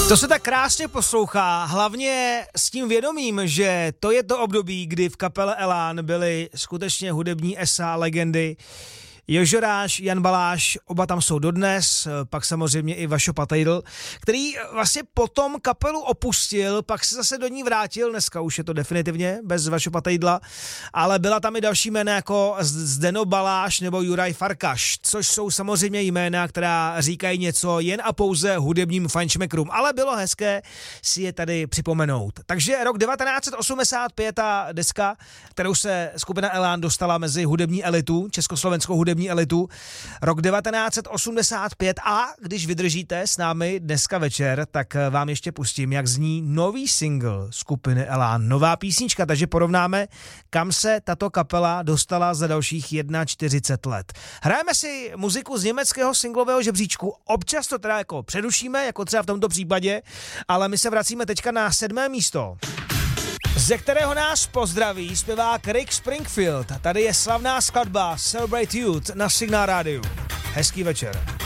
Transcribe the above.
To se tak krásně poslouchá, hlavně s tím vědomím, že to je to období, kdy v kapele Elán byly skutečně hudební esa, legendy. Jožoráš, Jan Baláš, oba tam jsou dodnes, pak samozřejmě i Vašo Patejdl, který vlastně potom kapelu opustil, pak se zase do ní vrátil, dneska už je to definitivně bez Vašo Patejdla, ale byla tam i další jména jako Zdeno Baláš nebo Juraj Farkaš, což jsou samozřejmě jména, která říkají něco jen a pouze hudebním fajnšmekrům, ale bylo hezké si je tady připomenout. Takže rok 1985 a deska, kterou se skupina Elán dostala mezi hudební elitu, československou hudební elitu, rok 1985 a když vydržíte s námi dneska večer, tak vám ještě pustím, jak zní nový single skupiny Elán, nová písnička, takže porovnáme, kam se tato kapela dostala za dalších 41 let. Hrajeme si muziku z německého singlového žebříčku, občas to teda jako přerušíme, jako třeba v tomto případě, ale my se vracíme teďka na 7. místo, ze kterého nás pozdraví zpěvák Rick Springfield. Tady je slavná skladba Celebrate Youth na Signál rádiu. Hezký večer.